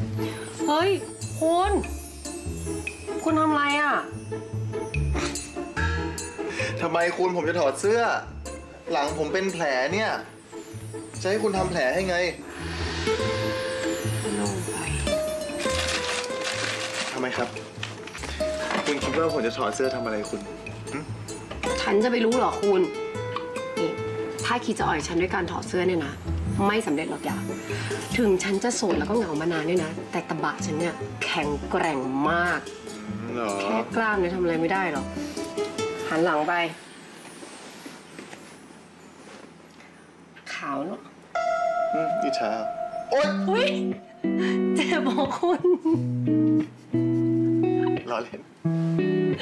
เฮ้ยคุณทำอะไรอ่ะทำไมคุณผมจะถอดเสื้อหลังผมเป็นแผลเนี่ยจะให้คุณทำแผลให้ไงลงไปทำไมครับคุณคิดว่าผมจะถอดเสื้อทำอะไรคุณฉันจะไปรู้เหรอคุณนี่ถ้าคิดจะอ่อยฉันด้วยการถอดเสื้อเนี่ยนะไม่สำเร็จหรอกอย่างถึงฉันจะโสดแล้วก็เหงามานานเนี่ยนะแต่ตะบะฉันเนี่ยแข็งแกร่งมากแค่กล้ามเนี่ยทำอะไรไม่ได้หรอกหันหลังไปขาวเนาะอิจฉาโอ๊ยเจ็บบอกคุณล้อเล่น